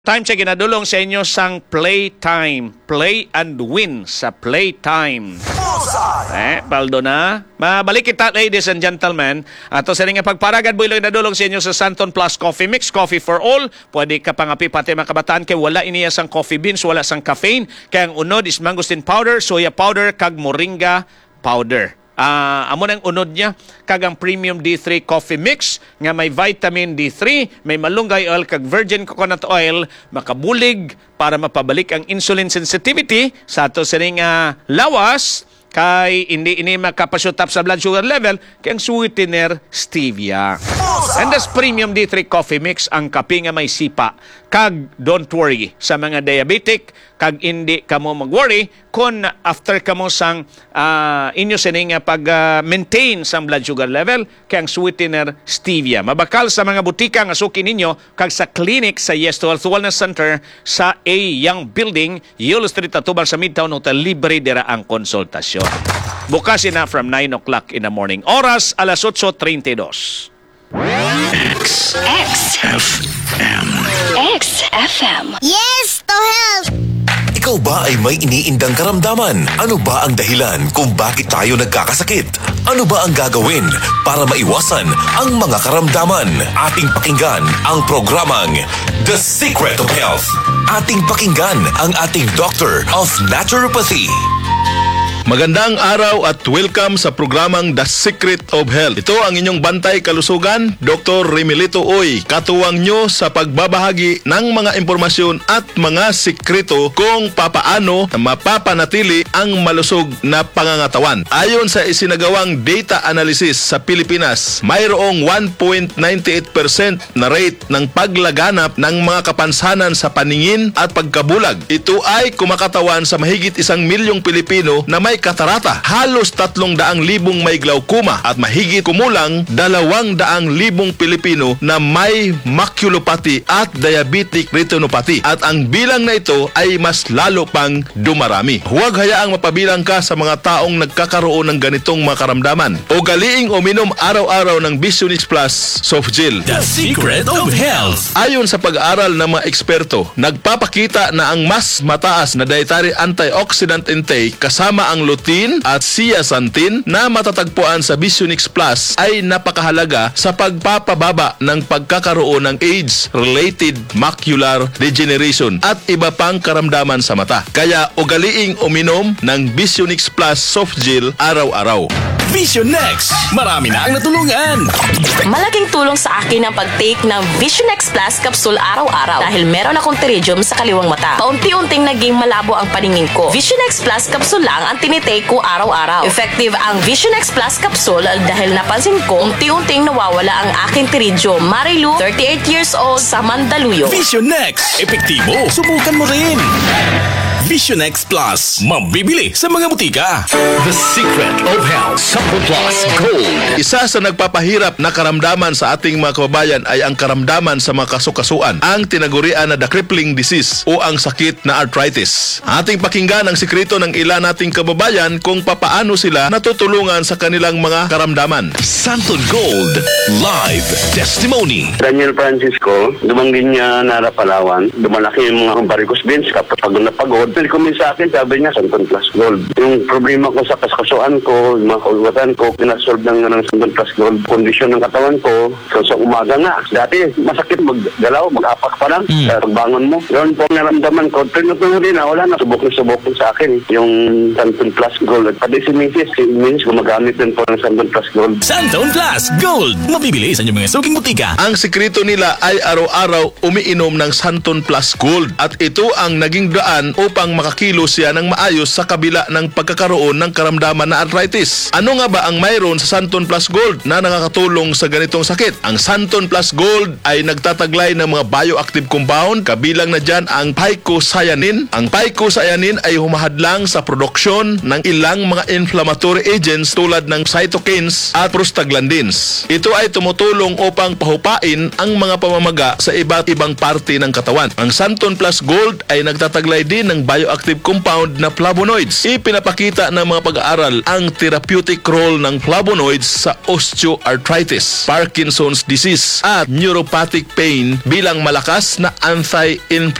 Time check, ginadulong sa inyo sang Playtime. Play and win sa Playtime. Paldo na. Mabalik kita, ladies and gentlemen. Ato sa nga pagparagad, buhay lang nadulong sa inyo sa Santon Plus Coffee Mix. Coffee for all. Pwede ka pangapi pati mga kabataan kay wala iniya sang coffee beans, wala sang caffeine. Kaya ang unod is mangosteen powder, soya powder, kag moringa powder. Amo nang unod niya kagang premium D3 coffee mix nga may vitamin D3, may malunggay oil kag virgin coconut oil, makabulig para mapabalik ang insulin sensitivity sa ato sining lawas kay hindi ini makapashoot up sa blood sugar level kay ang sweetener stevia. And this premium D3 coffee mix ang kape nga may sipa. Kag don't worry sa mga diabetic, kag hindi ka mo mag-worry kung after ka mo sang inyo sining pag-maintain sang blood sugar level kay ang sweetener stevia. Mabakal sa mga butika nga suki ninyo kag sa clinic sa Yes to Health Wellness Center sa A Young Building, Yolo Street, Atubang sa Midtown Hotel. Libre dira ang konsultasyon. Bukas na from 9 o'clock in the morning. Oras alas 8:32. XFM. XFM. Yes to health! Ikaw ba ay may iniindang karamdaman? Ano ba ang dahilan kung bakit tayo nagkakasakit? Ano ba ang gagawin para maiwasan ang mga karamdaman? Ating pakinggan ang programang The Secret of Health. Ating pakinggan ang ating Doctor of Naturopathy. Magandang araw at welcome sa programang The Secret of Health. Ito ang inyong bantay kalusugan, Dr. Remilito Oy. Katuwang nyo sa pagbabahagi ng mga impormasyon at mga sikreto kung papaano mapapanatili ang malusog na pangangatawan. Ayon sa isinagawang data analysis sa Pilipinas, mayroong 1.98% na rate ng paglaganap ng mga kapansanan sa paningin at pagkabulag. Ito ay kumakatawan sa mahigit 1 milyong Pilipino na may katarata, halos 300,000 may glaucoma at mahigit kumulang 200,000 Pilipino na may maculopathy at diabetic retinopathy. At ang bilang na ito ay mas lalo pang dumarami. Huwag hayaang mapabilang ka sa mga taong nagkakaroon ng ganitong mga karamdaman. Ugaliing uminom araw-araw ng Visionix Plus Soft Gel. The Secret of Health. Ayon sa pag-aaral ng mga eksperto, nagpapakita na ang mas mataas na dietary antioxidant intake kasama ang lutein at zeaxanthin na matatagpuan sa Visionix Plus ay napakahalaga sa pagpapababa ng pagkakaroon ng age-related macular degeneration at iba pang karamdaman sa mata. Kaya ugaliing uminom ng Visionix Plus Soft Gel araw-araw. Visionex. Marami na ang natulungan. Malaking tulong sa akin ang pag-take ng Visionex Plus Capsule araw-araw dahil meron akong pterygium sa kaliwang mata. Paunti-unting naging malabo ang paningin ko. Visionex Plus Capsule lang ang tinitake ko araw-araw. Effective ang Visionex Plus Capsule dahil napansin ko unti-unting nawawala ang aking pterygium. Marilu, 38 years old, sa Mandaluyong. Visionex. Epektibo. Subukan mo rin. Visionex Plus. Mabibili sa mga butika. The Secret of Health. Santon Plus Gold. Isa sa nagpapahirap na karamdaman sa ating mga kababayan ay ang karamdaman sa mga kasukasuan, ang tinagurian na the crippling disease o ang sakit na arthritis. Ating pakinggan ang sikreto ng ilan nating kababayan kung papaano sila natutulungan sa kanilang mga karamdaman. Santon Gold Live Testimony. Daniel Francisco, dumanggin niya Nara Palawan. Dumalaki yung mga varicose veins, kapag pagod na pagod. Nag-comment sa akin, sabi niya, Santon Plus Gold. Yung problema ko sa kaskasuan ko, yung mga kaugatan ko, pinasolve ng Santon Plus Gold. Kondisyon ng katawan ko, sa umaga nga. Dati, masakit maggalaw, mag-apak pa lang. Sa pagbangon mo. Yun po ang naramdaman ko. Tuloy na, wala na. Subok sa akin yung Santon Plus Gold. Pati si Mrs. gumagamit din po ng Santon Plus Gold. Santon Plus Gold. Mabibili sa inyong mga suking butika. Ang sikreto nila ay araw-araw umiinom ng Santon Plus Gold at ito ang naging daan upang makakilos siya ng maayos sa kabila ng pagkakaroon ng karamdaman na arthritis. Ano nga ba ang mayroon sa Santon Plus Gold na nakakatulong sa ganitong sakit? Ang Santon Plus Gold ay nagtataglay ng mga bioactive compound, kabilang na dyan ang phycocyanin. Ang phycocyanin ay humahadlang sa produksyon ng ilang mga inflammatory agents tulad ng cytokines at prostaglandins. Ito ay tumutulong upang pahupain ang mga pamamaga sa iba't ibang parte ng katawan. Ang Santon Plus Gold ay nagtataglay din ng bioactive compound na flavonoids. Ipinapakita ng mga pag-aaral ang therapeutic role ng flavonoids sa osteoarthritis, Parkinson's disease at neuropathic pain bilang malakas na anti-inflammatory